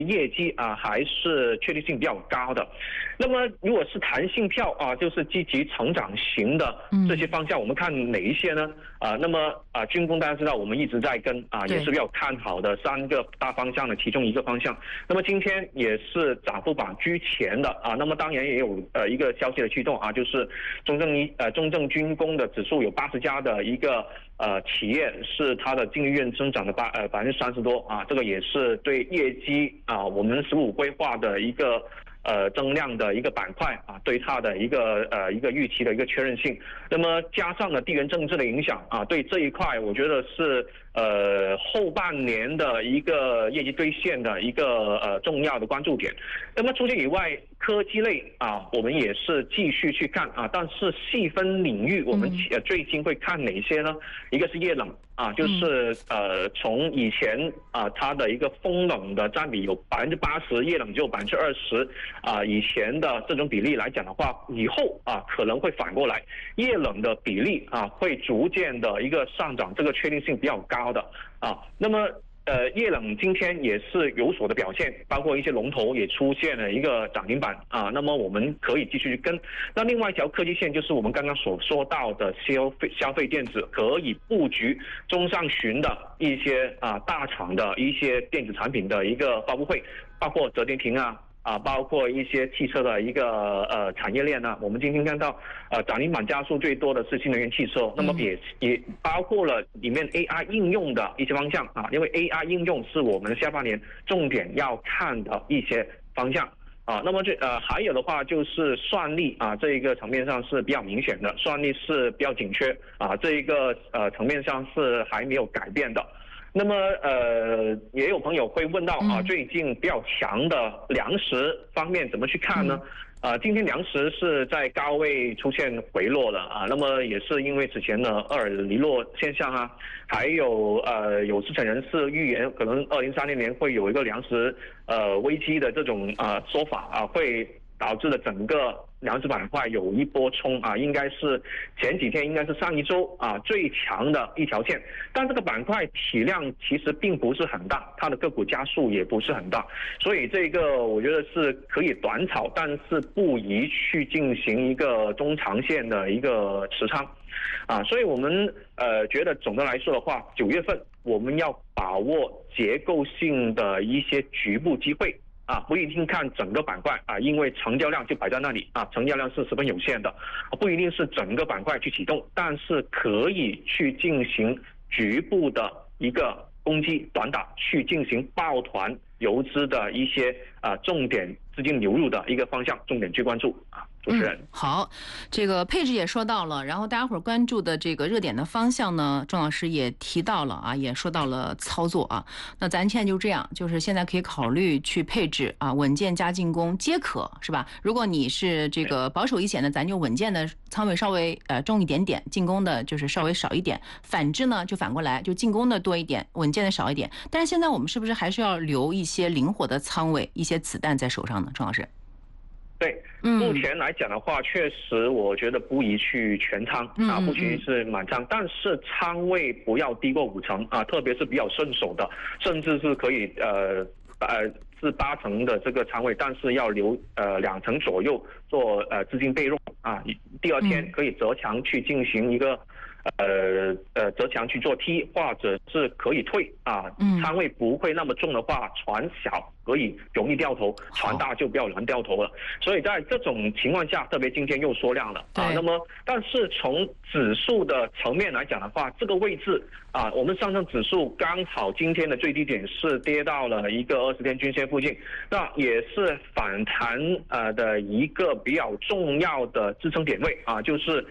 业绩还是确定性比较高的。那么如果是弹性票就是积极成长型的这些方向，我们看哪一些呢？那么军工大家知道我们一直在跟也是比较看好的3个大方向的其中一个方向。那么今天也是涨幅榜居前的那么当然也有一个消息的驱动就是中证军工的指数有80家的一个企业是它的净利润增长的30%多这个也是对业绩我们15规划的一个增量的一个板块对它的一个预期的一个确认性。那么加上了地缘政治的影响对这一块我觉得是后半年的一个业绩兑现的一个重要的关注点。那么除此以外，科技类我们也是继续去看但是细分领域我们最近会看哪些呢？一个是液冷就是从以前它的一个风冷的占比有80%，液冷只有20%以前的这种比例来讲的话，以后可能会反过来，液冷的比例会逐渐的一个上涨，这个确定性比较高的那么液冷今天也是有所的表现，包括一些龙头也出现了一个涨停板那么我们可以继续跟。那另外一条科技线就是我们刚刚所说到的消费电子，可以布局中上旬的一些大厂的一些电子产品的一个发布会，包括折叠屏包括一些汽车的一个产业链我们今天看到涨停板加速最多的是新能源汽车，那么也包括了里面 AI 应用的一些方向因为 AI 应用是我们下半年重点要看的一些方向那么还有的话就是算力这一个层面上是比较明显的，算力是比较紧缺这一个层面上是还没有改变的。那么也有朋友会问到最近比较强的粮食方面怎么去看呢？今天粮食是在高位出现回落了那么也是因为此前的厄尔尼诺现象还有有市场人士预言可能2030年会有一个粮食危机的这种说法会导致了整个粮食板块有一波冲应该是前几天应该是上一周最强的一条线，但这个板块体量其实并不是很大，它的个股家数也不是很大，所以这个我觉得是可以短炒，但是不宜去进行一个中长线的一个持仓所以我们觉得总的来说的话，9月份我们要把握结构性的一些局部机会不一定看整个板块因为成交量就摆在那里成交量是十分有限的不一定是整个板块去启动，但是可以去进行局部的一个攻击短打，去进行抱团游资的一些重点资金流入的一个方向，重点去关注主持人。 好，这个配置也说到了，然后大家伙关注的这个热点的方向呢，钟老师也提到了也说到了操作那咱现在就这样，就是现在可以考虑去配置稳健加进攻皆可，是吧？如果你是这个保守一些呢，咱就稳健的仓位稍微重一点点，进攻的就是稍微少一点，反之呢就反过来，就进攻的多一点，稳健的少一点。但是现在我们是不是还是要留一些灵活的仓位，一些子弹在手上呢？钟老师。 对，目前来讲的话，确实我觉得不宜去全仓不宜是满仓，但是仓位不要低过5成特别是比较顺手的，甚至是可以是8成的这个仓位，但是要留2成左右做资金备用第二天可以择强去进行一个择强去做 T， 或者是可以退仓位不会那么重的话，船小可以容易掉头，船大就比较难掉头了。所以在这种情况下，特别今天又缩量了那么但是从指数的层面来讲的话，这个位置我们上证指数刚好今天的最低点是跌到了一个20天均线附近，那也是反弹的一个比较重要的支撑点位就是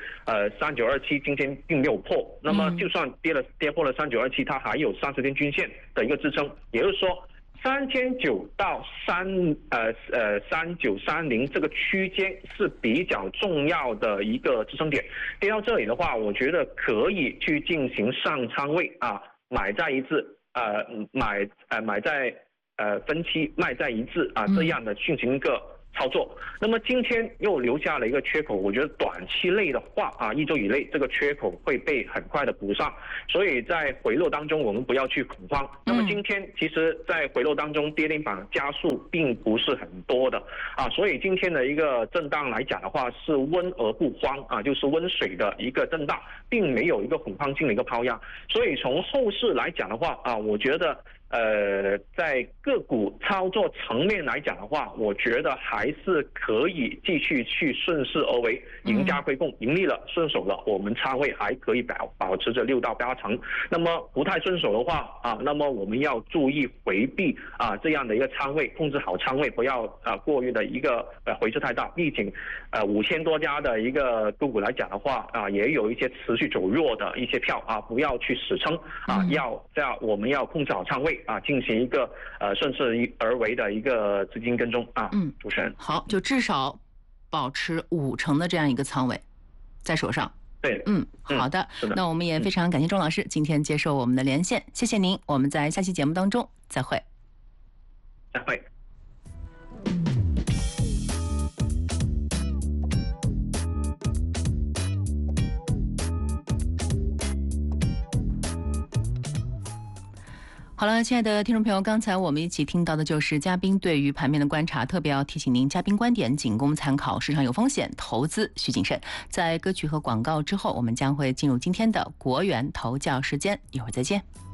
3927今天并没有破，那么就算跌破了3927，它还有30天均线的一个支撑，也就是说3900到3930这个区间是比较重要的一个支撑点。跌到这里的话，我觉得可以去进行上仓位买在一致买在分期卖在一致这样的进行一个操作。那么今天又留下了一个缺口，我觉得短期内的话1周以内这个缺口会被很快的补上，所以在回落当中我们不要去恐慌。那么今天其实在回落当中跌停板加速并不是很多的所以今天的一个震荡来讲的话是温而不慌就是温水的一个震荡，并没有一个恐慌性的一个抛压。所以从后市来讲的话我觉得在个股操作层面来讲的话，我觉得还是可以继续去顺势而为，赢家归共，盈利了顺手了，我们仓位还可以保持着6到8成。那么不太顺手的话那么我们要注意回避这样的一个仓位，控制好仓位，不要过于的一个回撤太大。毕竟5000多家的一个个股来讲的话也有一些持续走弱的一些票不要去死撑我们要控制好仓位进行一个顺势而为的一个资金跟踪主持人。 好，就至少保持5成的这样一个仓位在手上。 对， 好的， 是的。 那我们也非常感谢钟老师今天接受我们的连线，谢谢您，我们在下期节目当中再会。 再会。 好了，亲爱的听众朋友，刚才我们一起听到的就是嘉宾对于盘面的观察，特别要提醒您，嘉宾观点仅供参考，市场有风险，投资需谨慎。在歌曲和广告之后，我们将会进入今天的国元头教时间，一会儿再见。